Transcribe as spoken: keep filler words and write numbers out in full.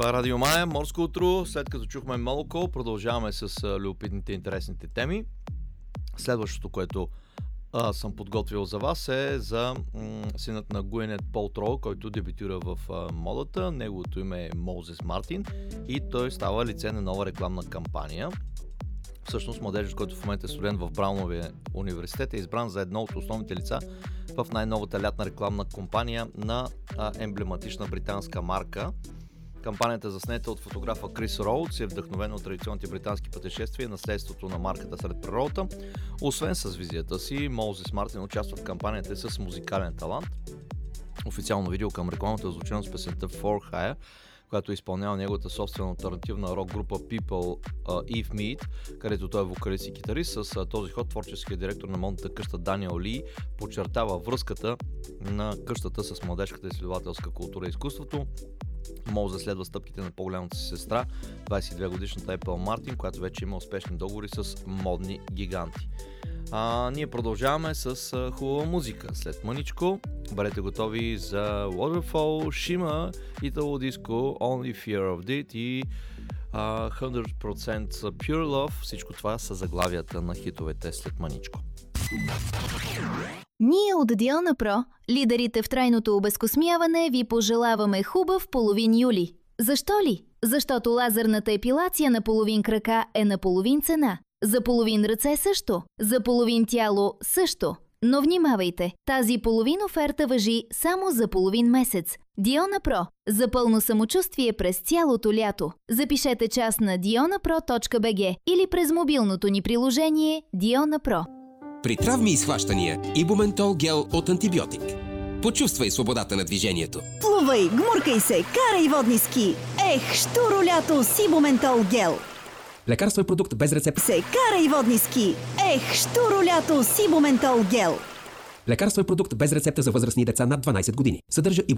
Това е Радио Мая, Морско утро. След като чухме Молокол, продължаваме с любопитните и интересните теми. Следващото, което а, съм подготвил за вас е за м- синът на Гуинет Палтроу, който дебютира в а, модата. Неговото име е Моузес Мартин и той става лице на нова рекламна кампания. Всъщност младежът, който в момента е студент в Брауновия университет, е избран за едно от основните лица в най-новата лятна рекламна кампания на а, емблематична британска марка. Кампанията, заснета от фотографа Крис Роудс, е вдъхновена от традиционните британски пътешествия и наследството на марката сред природата. Освен с визията си, Моузес Мартин участва в кампанията с музикален талант. Официално видео към рекламата е звучено с песента For Hire, която изпълнява неговата собствена алтернативна рок група People uh, Eve Mead, където той е вокалист и китарист. С uh, този ход творческият директор на модната къща Даниел Ли подчертава връзката на къщата с младежката изследователска култура и изкуството. Моузес следва стъпките на по-голямата си сестра, двадесет и две годишната Епъл Мартин, която вече има успешни договори с модни гиганти. А, ние продължаваме с а, хубава музика. След мъничко бъдете готови за Waterfall, Shima, Italo Disco, Only Fear of It и а, сто процента Pure Love. Всичко това са заглавията на хитовете след мъничко. Ние от Диона Про, лидерите в трайното обезкосмяване, ви пожелаваме хубав половин юли. Защо ли? Защото лазерната епилация на половин крака е на половин цена. За половин ръце също. За половин тяло също. Но внимавайте, тази половин оферта важи само за половин месец. Диона Про. За пълно самочувствие през цялото лято. Запишете час на диона про точка би джи или през мобилното ни приложение Диона Про. При травми и схващания Ибументол гел от антибиотик. Почувствай свободата на движението. Плувай, гмуркай се, карай водни ски. Ех, щуро лято с Ибументол гел. Лекарствен продукт без рецепта. Се карай водни ски. Ех, щуро лято с Ибументол гел. Лекарствен продукт без рецепта за възрастни деца над дванадесет години. Съдържа и